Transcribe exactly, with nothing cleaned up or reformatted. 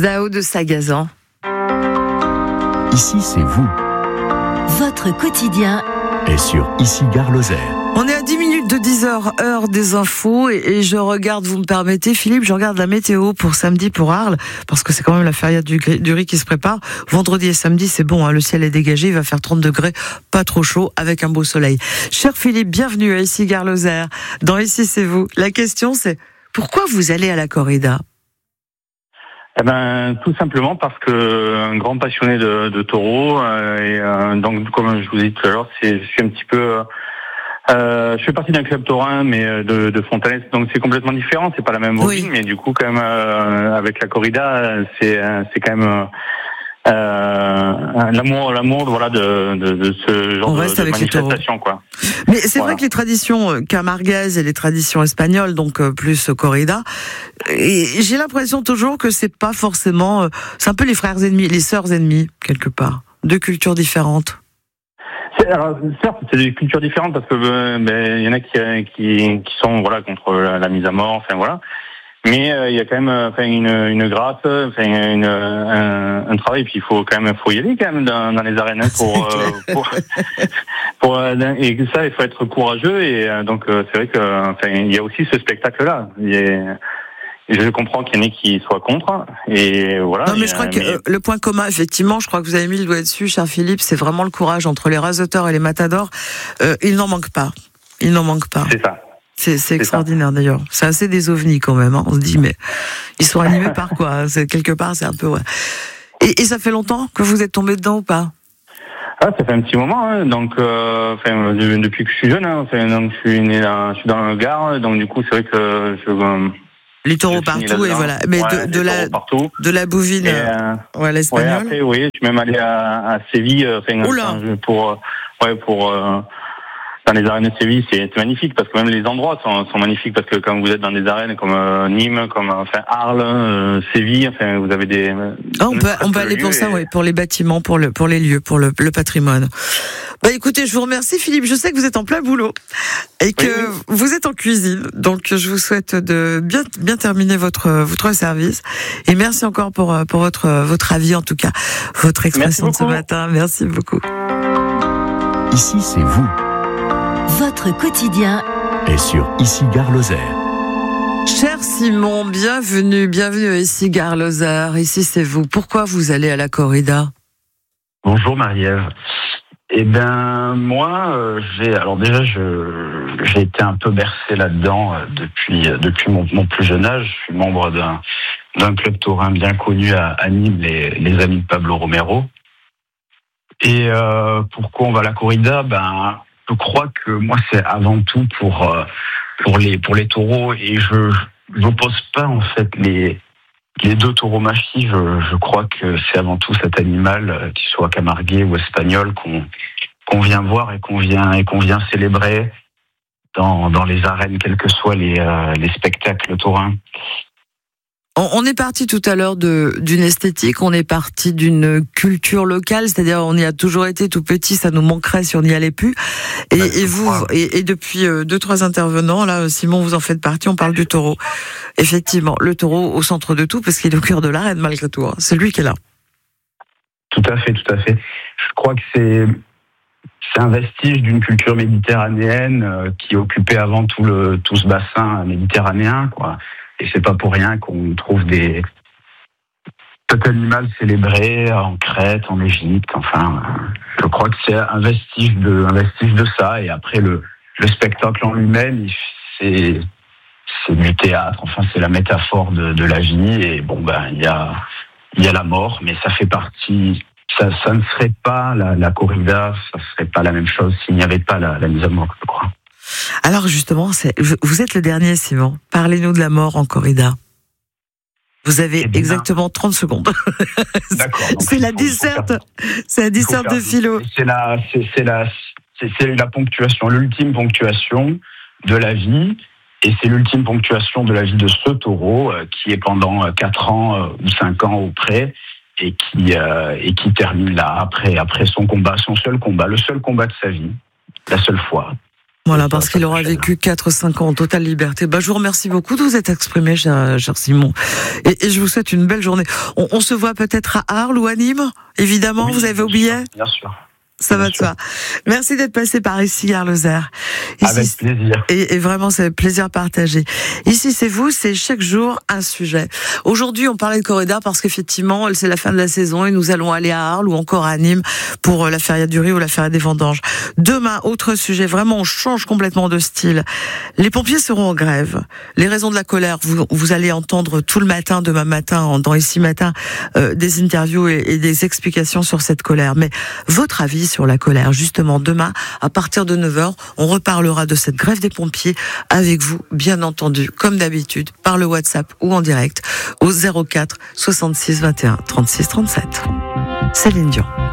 Zao de Sagazan. Ici, c'est vous. Votre quotidien Et sur Ici Gare Lozère. On est à dix minutes de dix heures, heure des infos, et, et je regarde, vous me permettez, Philippe, je regarde la météo pour samedi pour Arles, parce que c'est quand même la feria du, du riz qui se prépare. Vendredi et samedi, c'est bon, hein, le ciel est dégagé, il va faire trente degrés, pas trop chaud, avec un beau soleil. Cher Philippe, bienvenue à Ici Gare Lozère. Dans Ici, c'est vous. La question, c'est pourquoi vous allez à la corrida ? Eh ben, tout simplement parce que un grand passionné de, de taureaux, euh, et euh, donc comme je vous ai dit tout à l'heure, c'est, je suis un petit peu, euh, euh, je fais partie d'un club taurin, mais de, de Fontanet, donc c'est complètement différent, c'est pas la même bovine, Oui. mais du coup quand même euh, avec la corrida, c'est, c'est quand même euh, l'amour, l'amour, voilà, de, de, de ce genre On de, reste de avec les manifestation, quoi. Mais c'est Voilà. vrai que les traditions camarguaises et les traditions espagnoles, donc euh, plus corrida, et j'ai l'impression toujours que c'est pas forcément, euh, c'est un peu les frères ennemis, les sœurs ennemies quelque part, deux cultures différentes. C'est, alors, certes, c'est des cultures différentes parce que euh, ben, il y en a qui, qui, qui sont voilà contre la, la mise à mort, enfin voilà. Mais euh, il y a quand même euh, enfin une, une grâce, enfin une, un, un travail. Puis il faut quand même, faut y aller quand même dans, dans les arènes hein, pour, euh, pour, pour euh, et ça il faut être courageux et euh, donc euh, c'est vrai que enfin il y a aussi ce spectacle là. Je comprends qu'il y en ait qui soient contre et voilà. Non mais je crois que euh, le point commun, effectivement, je crois que vous avez mis le doigt dessus, cher Philippe, c'est vraiment le courage entre les rasoteurs et les matadors. Euh, il n'en manque pas. Il n'en manque pas. C'est ça. C'est, c'est extraordinaire ça. D'ailleurs. C'est assez des ovnis quand même. Hein. On se dit mais ils sont animés par quoi ? C'est quelque part, c'est un peu. Ouais. Et, et ça fait longtemps que vous êtes tombé dedans ou pas ? Ah, ça fait un petit moment. Hein. Donc, euh, enfin, depuis que je suis jeune, hein, enfin, donc je suis né dans, je suis dans le Gard, donc du coup c'est vrai que je. Euh, Les taureaux partout et voilà. Mais ouais, de, de la de la bovine, et, euh, ouais, l'espagnol. Ouais, après, oui, je suis même allé à, à Séville, enfin, pour, ouais, pour euh, dans les arènes de Séville, c'est magnifique parce que même les endroits sont, sont magnifiques parce que quand vous êtes dans des arènes comme euh, Nîmes, comme enfin Arles, euh, Séville, enfin vous avez des. Ah, on peut on peut aller pour ça, et... oui, pour les bâtiments, pour le pour les lieux, pour le, le patrimoine. Bah écoutez, je vous remercie Philippe. Je sais que vous êtes en plein boulot et que oui, oui. vous êtes en cuisine, donc je vous souhaite de bien bien terminer votre votre service et merci encore pour pour votre votre avis en tout cas, votre expression de ce matin. Merci beaucoup. Ici c'est vous. Votre quotidien est sur Ici Gare Lozère. Cher Simon, bienvenue, bienvenue à Ici Gare Lozère. Ici c'est vous. Pourquoi vous allez à la corrida ? Bonjour Marie-Ève. Eh ben moi, euh, j'ai alors déjà je j'ai été un peu bercé là-dedans euh, depuis euh, depuis mon, mon plus jeune âge. Je suis membre d'un d'un club taurin bien connu à, à Nîmes, les les amis de Pablo Romero. Et euh, pourquoi on va à la corrida ? Ben je crois que moi c'est avant tout pour euh, pour les pour les taureaux et je j'oppose pas en fait les les deux tauromachie. Je, je crois que c'est avant tout cet animal, qu'il soit camarguais ou espagnol, qu'on qu'on vient voir et qu'on vient et qu'on vient célébrer dans dans les arènes, quels que soient les euh, les spectacles taurins. On est parti tout à l'heure de d'une esthétique, on est parti d'une culture locale, c'est-à-dire on y a toujours été tout petit, ça nous manquerait si on n'y allait plus. Et, ben, et vous, et, et depuis deux trois intervenants, là, Simon, vous en faites partie. On parle du taureau. Effectivement, le taureau au centre de tout, parce qu'il est au cœur de l'arène malgré tout. Hein. C'est lui qui est là. Tout à fait, tout à fait. Je crois que c'est c'est un vestige d'une culture méditerranéenne euh, qui occupait avant tout le tout ce bassin méditerranéen, quoi. Et c'est pas pour rien qu'on trouve des cet animal célébré en Crète, en Égypte. Enfin, je crois que c'est un vestige de un vestige de ça. Et après le le spectacle en lui-même, c'est c'est du théâtre. Enfin, c'est la métaphore de de la vie. Et bon ben il y a il y a la mort, mais ça fait partie. Ça ça ne serait pas la la corrida, ça serait pas la même chose s'il n'y avait pas la, la mise à mort, je crois. Alors justement, c'est, vous êtes le dernier, Simon. Parlez-nous de la mort en corrida. Vous avez eh exactement trente secondes. D'accord. C'est la disserte, c'est la disserte de philo. C'est la, c'est, c'est la, c'est, c'est la ponctuation, l'ultime ponctuation de la vie, et c'est l'ultime ponctuation de la vie de ce taureau euh, qui est pendant quatre ans euh, ou cinq ans auprès et qui euh, et qui termine là après après son combat, son seul combat, le seul combat de sa vie, la seule fois. Voilà, parce qu'il aura vécu quatre cinq ans en totale liberté. Bah, je vous remercie beaucoup de vous être exprimé, cher, cher Simon. Et, et je vous souhaite une belle journée. On, on se voit peut-être à Arles ou à Nîmes, évidemment, Oui, vous avez oublié? Bien sûr. Ça Bien va de sûr. soi. Merci d'être passé par ici, Gare Lozère. Avec plaisir. Et, et vraiment, c'est plaisir partagé. Ici, c'est vous, c'est chaque jour un sujet. Aujourd'hui, on parlait de corrida parce qu'effectivement, c'est la fin de la saison et nous allons aller à Arles ou encore à Nîmes pour la feria du riz ou la feria des vendanges. Demain, autre sujet. Vraiment, on change complètement de style. Les pompiers seront en grève. Les raisons de la colère, vous, vous allez entendre tout le matin, demain matin, dans Ici Matin, euh, des interviews et, et des explications sur cette colère. Mais votre avis sur la colère, justement, demain, à partir de neuf heures, on reparlera de cette grève des pompiers avec vous, bien entendu, comme d'habitude, par le WhatsApp ou en direct, au zéro quatre soixante-six vingt et un trente-six trente-sept. Céline Dion.